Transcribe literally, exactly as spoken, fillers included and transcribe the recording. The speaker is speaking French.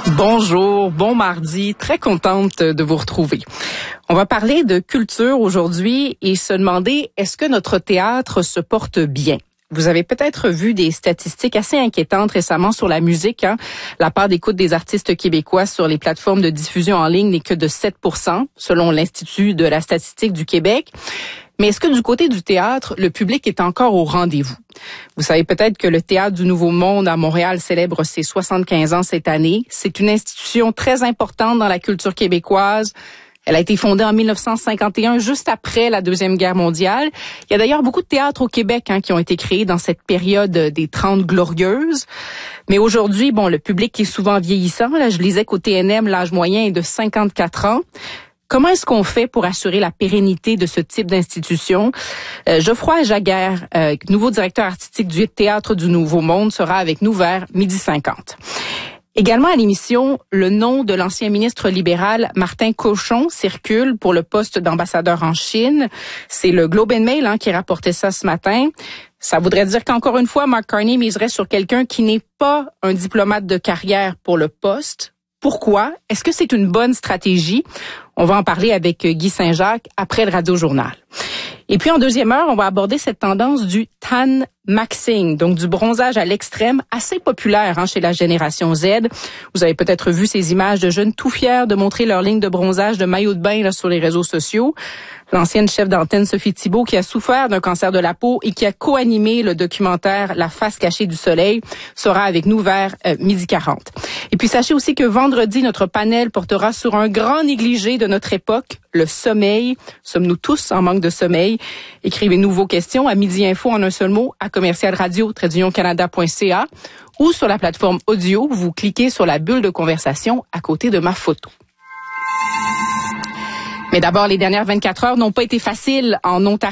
Bonjour, bon mardi, très contente de vous retrouver. On va parler de culture aujourd'hui et se demander, est-ce que notre théâtre se porte bien? Vous avez peut-être vu des statistiques assez inquiétantes récemment sur la musique. Hein? La part d'écoute des artistes québécois sur les plateformes de diffusion en ligne n'est que de sept pour cent, selon l'Institut de la statistique du Québec. Mais est-ce que du côté du théâtre, le public est encore au rendez-vous? Vous savez peut-être que le Théâtre du Nouveau Monde à Montréal célèbre ses soixante-quinze ans cette année. C'est une institution très importante dans la culture québécoise. Elle a été fondée en mille neuf cent cinquante et un, juste après la Deuxième Guerre mondiale. Il y a d'ailleurs beaucoup de théâtres au Québec hein, qui ont été créés dans cette période des Trente Glorieuses. Mais aujourd'hui, bon, le public est souvent vieillissant. Là, je lisais qu'au T N M, l'âge moyen est de cinquante-quatre ans. Comment est-ce qu'on fait pour assurer la pérennité de ce type d'institution? Euh, Geoffroy Jaguer, euh, nouveau directeur artistique du Théâtre du Nouveau Monde, sera avec nous vers midi cinquante. Également à l'émission, le nom de l'ancien ministre libéral Martin Cauchon circule pour le poste d'ambassadeur en Chine. C'est le Globe and Mail hein, qui rapportait ça ce matin. Ça voudrait dire qu'encore une fois, Mark Carney miserait sur quelqu'un qui n'est pas un diplomate de carrière pour le poste. Pourquoi? Est-ce que c'est une bonne stratégie? On va en parler avec Guy Saint-Jacques après le Radio-Journal. Et puis en deuxième heure, on va aborder cette tendance du tan maxing, donc du bronzage à l'extrême, assez populaire hein, chez la génération Z. Vous avez peut-être vu ces images de jeunes tout fiers de montrer leur ligne de bronzage de maillot de bain là, sur les réseaux sociaux. L'ancienne chef d'antenne Sophie Thibault, qui a souffert d'un cancer de la peau et qui a co-animé le documentaire La face cachée du soleil, sera avec nous vers euh, midi quarante. Et puis sachez aussi que vendredi, notre panel portera sur un grand négligé de notre époque, le sommeil. Sommes-nous tous en manque de sommeil? Écrivez-nous vos questions à midi info en un seul mot à commercial radio trait d'union canada point c a ou sur la plateforme audio, vous cliquez sur la bulle de conversation à côté de ma photo. Mais d'abord, les dernières vingt-quatre heures n'ont pas été faciles en Ontario.